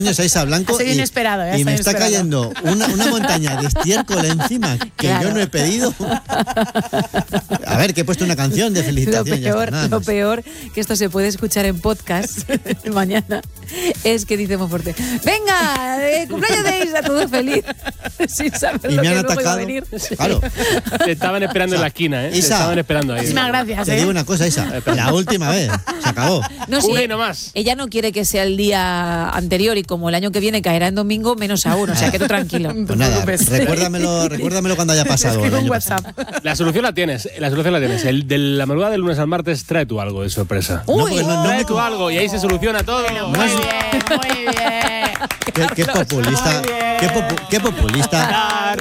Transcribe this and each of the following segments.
a Isa Blanco. Ha sido inesperado, y me está cayendo una montaña de estiércol encima que yo no he pedido. A ver, que he puesto una canción de felicitación. Lo peor, que esto se puede escuchar en podcast mañana, es que dice Monforte: venga, cumpleaños de Isa, todo feliz. Sin saber y lo me han que luego atacado. iba a venir. Claro. Te estaban esperando en la esquina, ¿eh? Isa, te estaban esperando ahí. Muchísimas gracias. Te digo una cosa, Isa. La última vez. Se acabó. No, sí, Una y no más. ella no quiere que sea el día anterior y como el año que viene caerá en domingo, menos aún. O sea, que tú tranquilo. Pues nada, recuérdamelo cuando haya pasado. Escribe un WhatsApp. La solución la tienes. El de la madrugada del lunes al martes, trae tú algo de sorpresa. Trae tú algo y ahí se soluciona todo. Muy bien, muy bien. Qué populista. Qué populista.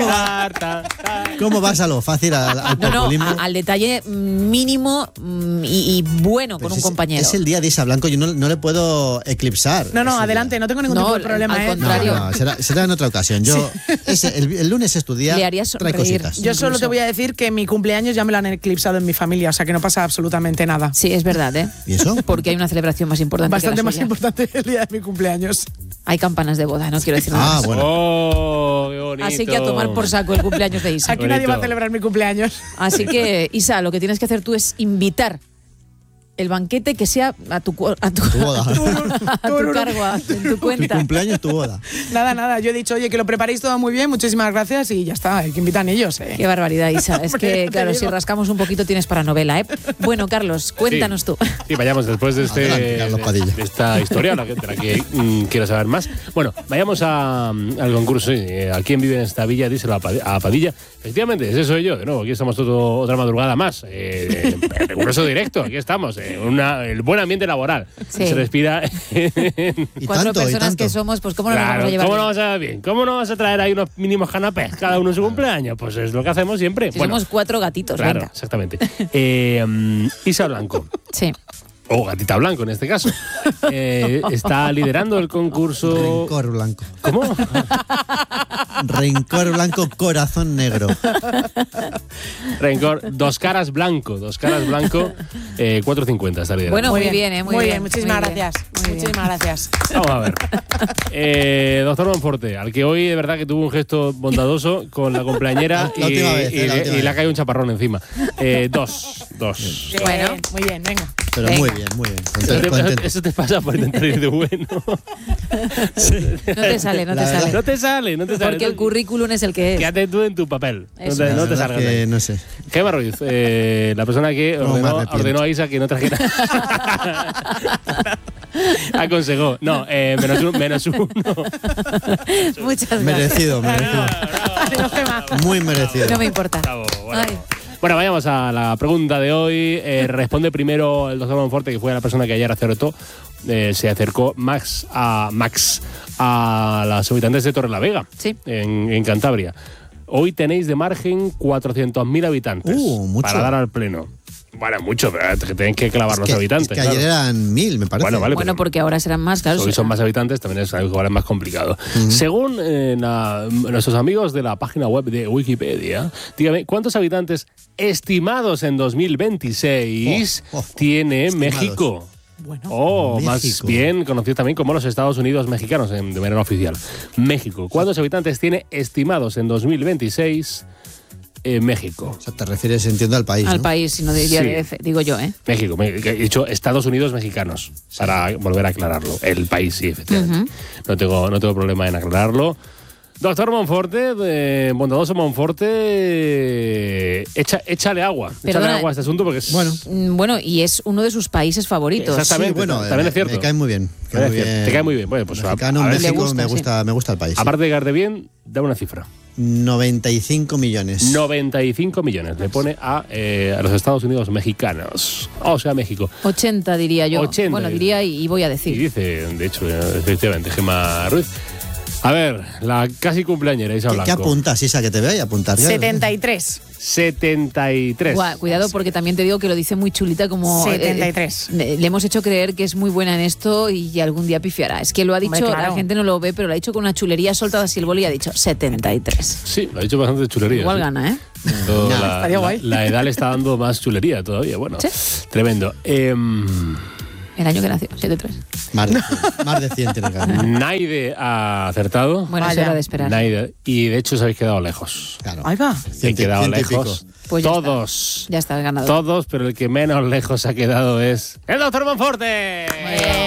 ¿Cómo vas a lo fácil al populismo? Al detalle mínimo y bueno con un compañero. Es el día de Isa Blanco, yo no le puedo eclipsar. No, adelante, no tengo ningún tipo de problema. Al contrario. No, será en otra ocasión. El lunes es tu día. Le haría trae sonreír. cositas. Yo solo te voy a decir que mi cumpleaños ya me lo han eclipsado en mi familia, o sea que no pasa absolutamente nada. Sí, es verdad, ¿eh? ¿Y eso? Porque hay una celebración más importante. Bastante que la más suya. importante el día de mi cumpleaños. Hay campanas de boda, no quiero decir nada más. Bueno. Oh, qué bonito. Así que a tomar por saco el cumpleaños de Isa. Aquí nadie va a celebrar mi cumpleaños. Así que, Isa, lo que tienes que hacer tú es invitar el banquete que sea a tu boda. a tu cargo, en tu cuenta. Tu cumpleaños, tu boda. Nada, yo he dicho, oye, que lo preparéis todo muy bien, muchísimas gracias y ya está, hay que invitan ellos. Qué barbaridad, Isa. Es Hombre, que, te claro, digo. si rascamos un poquito tienes para novela, ¿eh? Bueno, Carlos, cuéntanos tú. Sí, vayamos después de Adelante, Carlos Padilla. de esta historia, de la que quiero saber más. Bueno, vayamos al concurso. ¿A quién vive en esta villa? Díselo a Padilla. Efectivamente, ese soy yo. De nuevo, aquí estamos otra madrugada más. El concurso directo, aquí estamos. El buen ambiente laboral. Sí. Se respira. Y Cuatro tanto, y personas tanto. que somos, pues ¿cómo no nos vamos a Claro, llevar ¿cómo bien? no vas a bien? ¿Cómo no vas a traer ahí unos mínimos canapés cada uno en su cumpleaños? Pues es lo que hacemos siempre. Si Bueno, somos 4 gatitos, claro, venga. exactamente. Isa Blanco. Sí. O Gatita Blanco en este caso. Está liderando el concurso. Rencor blanco. ¿Cómo? Rencor blanco, corazón negro. Rencor, dos caras blanco, 4.50 está liderando. Bueno, muy bien, Muy bien, muchísimas muy bien. gracias. Muy bien. Muchísimas gracias. Vamos a ver. Doctor Monforte, al que hoy de verdad que tuvo un gesto bondadoso con la cumpleañera La última vez, la última y le ha vez. caído un chaparrón encima. Dos. Bien, Bueno. muy bien, venga. Pero Venga. muy bien, muy bien. Contento. Eso te pasa por intentar ir de bueno. No te sale, no te La verdad. sale. No te sale. Porque el currículum es el que es. Quédate tú en tu papel. Eso. La No te verdad salgas que de ahí. no sé. Gemma Ruiz, la persona que No me arrepiento. ordenó a Isa que no trajera. Aconsejó. No, menos uno. Muchas gracias. Merecido. Adiós, Gemma. Muy merecido. No me importa. Bravo, bueno. Ay. Bueno, vayamos a la pregunta de hoy. Responde primero el doctor Monforte, que fue la persona que ayer acertó. Se acercó Max a las habitantes de Torrelavega, Sí. en Cantabria. Hoy tenéis de margen 400.000 habitantes Mucho. para dar al pleno. Bueno, mucho, pero que tenéis que clavar los habitantes. Es que ayer claro. eran 1.000, me parece. Bueno, vale. Bueno, porque ahora serán más, claro. Hoy son más habitantes, también es algo ahora más complicado. Según nuestros amigos de la página web de Wikipedia, dígame, ¿cuántos habitantes estimados en 2026 tiene estimados. México? Bueno, Más México. bien conocido también como los Estados Unidos mexicanos, de manera oficial. México. ¿Cuántos habitantes tiene estimados en 2026 México? O sea, te refieres, entiendo, al país, Al ¿no? país, si no diría Sí. DF, digo yo, ¿eh? México, he dicho Estados Unidos mexicanos, para volver a aclararlo. El país, sí, efectivamente. No tengo problema en aclararlo. Doctor Monforte, bondadoso Monforte, échale agua. Perdona. Échale agua a este asunto porque es... Bueno, y es uno de sus países favoritos. Exactamente. Sí, bueno, también es cierto. me cae muy bien. También es cierto. Te cae muy bien. Bueno, pues Mexicano, a ver si- México, Le gusta, me gusta el país. sí. aparte de caerte bien, da una cifra. 95 millones. 95 millones le pone a los Estados Unidos mexicanos. O sea, México. 80 diría yo. 80. Bueno, diría y voy a Y decir. dice, de hecho, efectivamente, Gemma Ruiz. A ver, la casi cumpleañera Isa ¿Qué Blanco. apuntas, Isa? Que te vea y apuntar. 73. 73. Cuidado, porque también te digo que lo dice muy chulita como... 73. Le hemos hecho creer que es muy buena en esto y algún día pifiará. Es que lo ha dicho, Hombre, claro. la gente no lo ve, pero lo ha dicho con una chulería, ha soltado así el boli y ha dicho 73. Sí, lo ha dicho bastante chulería. Igual sí. gana, ¿eh? Todo, estaría guay. la edad le está dando más chulería todavía. Bueno, Sí. tremendo. El año que nació, 73. Más de 100 tiene que haber. Naide ha acertado. Bueno, eso Vaya. era de esperar. Naide. Y de hecho os habéis quedado lejos. Claro. Ahí va. He quedado 100 y pico. lejos. Pues ya Todos. Ya está el ganador. Todos, pero el que menos lejos ha quedado es el Dr. Monforte.